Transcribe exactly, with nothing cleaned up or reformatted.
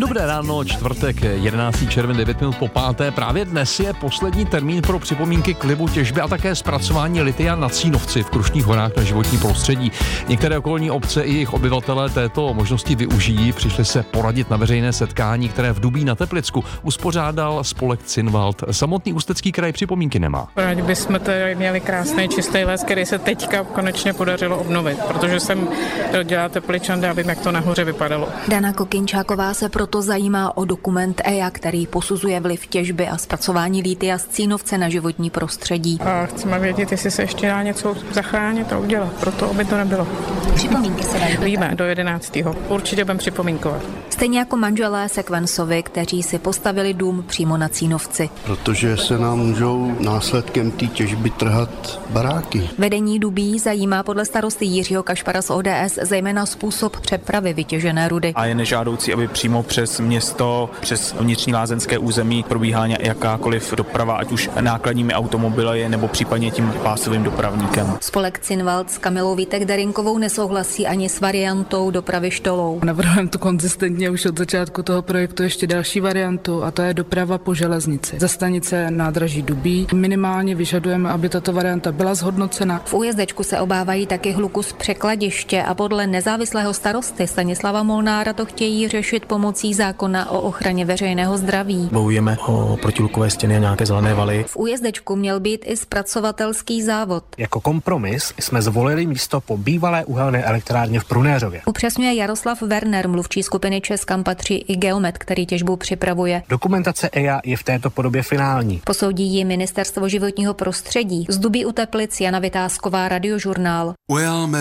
Dobré ráno, čtvrtek, jedenáctého června, devět minut po páté. Právě dnes je poslední termín pro připomínky klibu, těžby a také zpracování litia na Cínovci v Krušných horách na životní prostředí. Některé okolní obce i jejich obyvatelé této možnosti využijí. Přišli se poradit na veřejné setkání, které v Dubí na Teplicku uspořádal spolek Cinwald. Samotný Ústecký kraj připomínky nemá. Rádi bychom tady měli krásný čistý les, který se teďka konečně podařilo obnovit, protože jsem rodila Tepličan, já vím, jak to nahoře vypadalo. Dana Kokinčáková se proto zajímá o dokument E I A, který posuzuje vliv těžby a zpracování litia z Cínovce na životní prostředí. A chceme vědět, jestli se ještě dá něco zachránit a udělat, proto aby to nebylo. Připomínky se dají. Víme, do jedenáctého Určitě budeme připomínkovat. Stejně jako manželé Sekvensovi, kteří si postavili dům přímo na Cínovci. Protože se nám můžou následkem té těžby trhat baráky. Vedení Dubí zajímá podle starosty Jiřího Kašpara z O D S zejména způsob přepravy vytěžené rudy. A je nežádoucí, aby přímo přes město, přes vnitřní lázeňské území probíhala jakákoliv doprava, ať už nákladními automobily nebo případně tím pásovým dopravníkem. Spolek Cinwald s Kamilou Vítek-Darinkovou nesouhlasí ani s variantou dopravy štolou. Navrhujeme tu konzistentně už od začátku toho projektu ještě další variantu, a to je doprava po železnici. Za stanice nádraží Dubí minimálně vyžadujeme, aby tato varianta byla zhodnocena. V Újezdečku se obávají taky hluku z překladiště a podle nezávislého starosty Stanislava Molnára to chtějí řešit pomocí zákona o ochraně veřejného zdraví. Bojujeme o protihlukové stěny a nějaké zelené valy. V Újezdečku měl být i zpracovatelský závod. Jako kompromis jsme zvolili místo po bývalé uhelné elektrárně v Prunéřově. Upřesňuje Jaroslav Werner, mluvčí skupiny ČEZ, kam patří i Geomet, který těžbu připravuje. Dokumentace E I A je v této podobě finální. Posoudí ji Ministerstvo životního prostředí. Z Dubí u Teplic Jana Vytázková, Radiožurnál.